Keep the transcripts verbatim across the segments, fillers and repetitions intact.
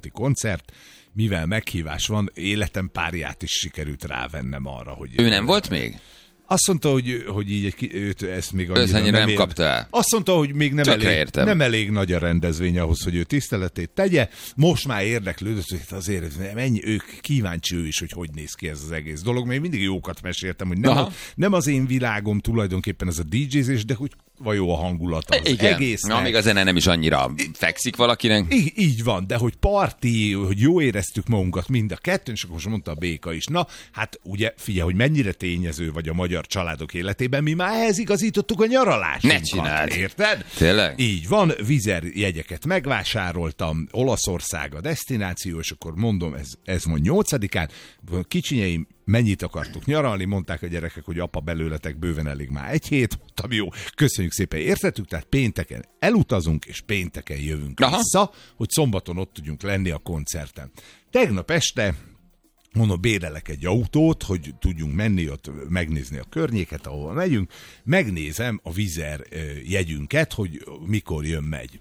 szombati koncert, mivel meghívás van, életem párját is sikerült rávennem arra, hogy... Ő nem volt még? Azt mondta, hogy, hogy így egy, őt ezt még annyira nem, nem ér... kapta el. Azt mondta, hogy még nem elég, nem elég nagy a rendezvény ahhoz, hogy ő tiszteletét tegye. Most már érdeklődött, hogy azért mennyi, ők kíváncsi ő is, hogy hogy néz ki ez az egész dolog. Mert én mindig jókat meséltem, hogy nem, a, nem az én világom tulajdonképpen ez a dé jézés, de hogy van jó a hangulata az igen. egésznek. Na, még a zene nem is annyira fekszik valakinek. Így, így van, de hogy parti, hogy jó éreztük magunkat mind a kettőn, és akkor most mondta a Béka is. Na, hát ugye figyelj, hogy mennyire tényező vagy a magyar családok életében, mi már ehhez igazítottuk a nyaralásunkat. Ne csináld. Érted? Tényleg? Így van, Vizer jegyeket megvásároltam, Olaszország a desztináció, és akkor mondom, ez, ez mond nyolcadikán, kicsinyeim, mennyit akartuk nyaralni, mondták a gyerekek, hogy apa, belőletek bőven elég már egy hét, mondtam, jó, köszönjük szépen, értettük, tehát pénteken elutazunk, és pénteken jövünk Aha. vissza, hogy szombaton ott tudjunk lenni a koncerten. Tegnap este mondom, bérelek egy autót, hogy tudjunk menni ott, megnézni a környéket, ahol megyünk, megnézem a Vizer jegyünket, hogy mikor jön, megy.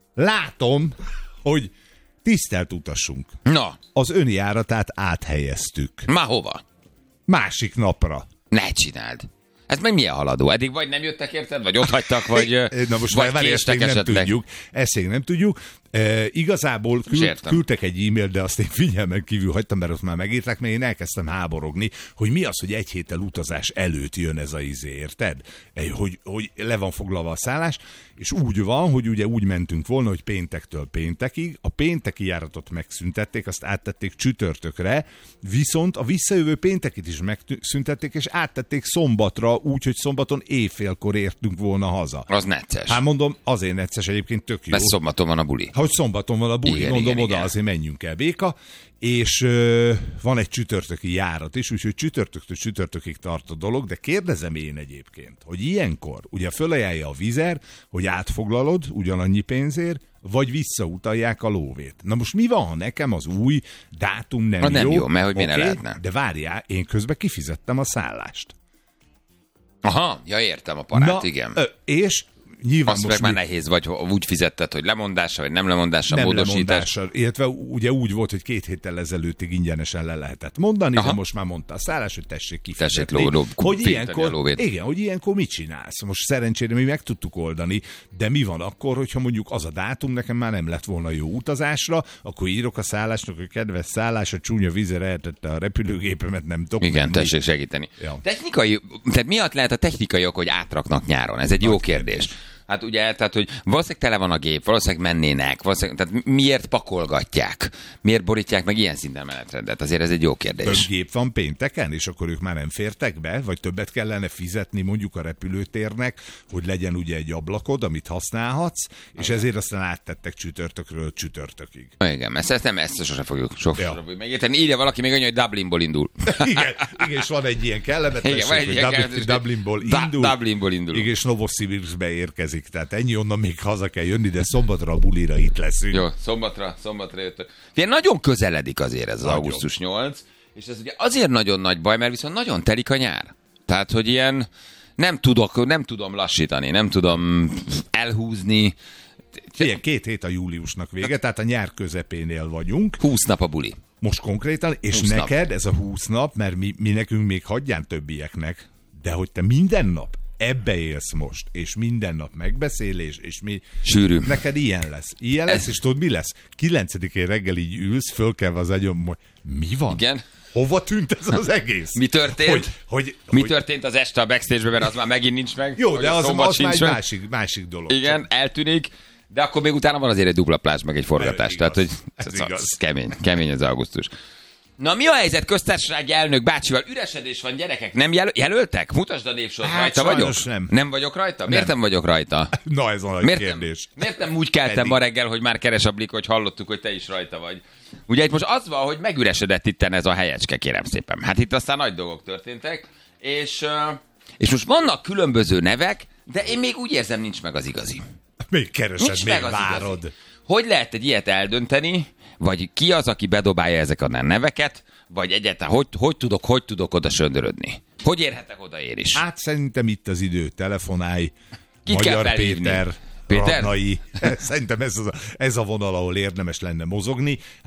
Látom, hogy tisztelt utassunk. Na. Az önjáratát áthelyeztük. Már hova? Másik napra. Ne csináld. Ez meg milyen haladó? Eddig vagy nem jöttek érted, vagy ott hagytak, vagy, Na most vagy már késtek nem esetleg. tudjuk. Ezt még nem tudjuk. E, igazából kül, küldtek egy e-mail, de azt én figyelmen kívül hagytam, mert ott már megírták, mert én elkezdtem háborogni, hogy mi az, hogy egy héttel utazás előtt jön ez a izé, érted? E, hogy, hogy le van foglalva a szállás, és úgy van, hogy ugye úgy mentünk volna, hogy péntektől péntekig, a pénteki járatot megszüntették, azt áttették csütörtökre, viszont a visszajövő péntekit is megszüntették, és áttették szombatra, úgy, hogy szombaton éjfélkor értünk volna haza. Az necces. Hát mondom, azért necces, egyébként tök jó. Mert szombaton van a buli. Hogy szombaton van a buli, igen, mondom, igen, oda igen. Azért menjünk el, Béka, és ö, van egy csütörtöki járat is, úgyhogy csütörtöktől csütörtökig tart a dolog, de kérdezem én egyébként, hogy ilyenkor ugye fölajánlja a Vizer, hogy átfoglalod ugyanannyi pénzért, vagy visszautalják a lóvét. Na most mi van, ha nekem az új dátum nem, nem jó? jó, mert hogy okay, miért lehetne? De várjál, én közben kifizettem a szállást. Aha, ja értem a parát, Na, igen. Ö, és nyilván azt most meg mi... már nehéz, vagy úgy fizetted, hogy lemondással, vagy nem lemondással, nem módosítás. lemondással, illetve ugye úgy volt, hogy két héttel ezelőttig ingyenesen le lehetett mondani, Aha. de most már mondta a szállás, hogy tessék kifizetni. Tessék ló, ló, hogy ilyenkor, igen, hogy ilyenkor mit csinálsz? Most szerencsére mi meg tudtuk oldani, de mi van akkor, hogyha mondjuk az a dátum nekem már nem lett volna jó utazásra, akkor írok a szállásnak, hogy kedves szállás, a csúnya Vizer eltette a repülőgépemet, nem tudok. Igen, nem tessék segíteni. Ja. Technikai, tehát miatt lehet a technikai ok, hogy átraknak nyáron? Ez egy jó kérdés. Hát ugye, tehát, hogy valószínűleg tele van a gép, valószínűleg mennének, valószínűleg, tehát miért pakolgatják? Miért borítják meg ilyen szinten menetrendet? Azért ez egy jó kérdés. Több gép van pénteken, és akkor ők már nem fértek be? Vagy többet kellene fizetni mondjuk a repülőtérnek, hogy legyen ugye egy ablakod, amit használhatsz, és ezért aztán áttettek csütörtökről csütörtökig. Igen, ezt, ezt nem, ezt sosem fogjuk, sosem ja. fogjuk megérteni. Írja valaki még annyi, hogy Dublinból indul. igen, igen, és van egy ilyen kellemetlenség, hogy Dublin, Dublinból indul, da, Dublinból indul. Igen, és Novosibirskbe érkezik. Tehát ennyi, onnan még haza kell jönni, de szombatra a bulira itt leszünk. Jó, szombatra, szombatra jöttök. Ilyen nagyon közeledik azért ez az nagyon. augusztus nyolc, és ez ugye azért nagyon nagy baj, mert viszont nagyon telik a nyár. Tehát, hogy ilyen nem tudok, nem tudom lassítani, nem tudom elhúzni. Ilyen két hét a júliusnak vége, tehát a nyár közepénél vagyunk. húsz nap a buli. Most konkrétan, és neked nap. Ez a húsz nap, mert mi, mi nekünk még hagyján többieknek, de hogy te minden nap ebbe élsz most, és minden nap megbeszélés, és mi... Sűrű. Neked ilyen lesz. Ilyen lesz, Ez... és tudod, mi lesz? kilencedikén reggel így ülsz, fölkelve az agyom, hogy mi van? Igen. Hova tűnt ez az egész? Mi történt? Hogy, hogy, mi hogy... történt az este a backstage-ben, mert az már megint nincs meg? Jó, de az, az már egy másik, másik dolog. Igen, eltűnik, de akkor még utána van azért egy dupla plázs, meg egy forgatás. Ez Tehát, hogy ez ez, igaz. Az kemény, kemény az augusztus. Na, mi a helyzet köztársasági elnök bácsival? Üresedés van, gyerekek, nem jel- jelöltek? Mutasd a névsort, hát, rajta vagyok? Nem. Nem vagyok rajta? Miért nem, nem vagyok rajta? Na, ez a nagy miért kérdés. Nem, miért nem úgy keltem Pedig. ma reggel, hogy már keres a Blik, hogy hallottuk, hogy te is rajta vagy? Ugye itt most az van, hogy megüresedett itten ez a helyecske, kérem szépen. Hát itt aztán nagy dolgok történtek, és, és most vannak különböző nevek, de én még úgy érzem, nincs meg az igazi. Még keresed, nincs még várod. Igazi. Hogy lehet egy ilyet eldönteni, vagy ki az, aki bedobálja ezeket a neveket, vagy egyáltalán hogy, hogy tudok, hogy tudok oda söndörödni? Hogy érhetek oda én is? Hát szerintem itt az idő, telefonálj, Kit Magyar Péter, Péter? Radnai. Szerintem ez, az a, ez a vonal, ahol érdemes lenne mozogni.